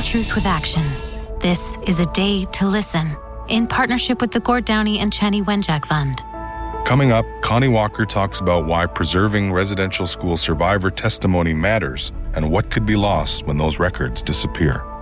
truth with action. This is A Day to Listen, in partnership with the Gord Downey and Chani Wenjack Fund. Coming up, Connie Walker talks about why preserving residential school survivor testimony matters and what could be lost when those records disappear.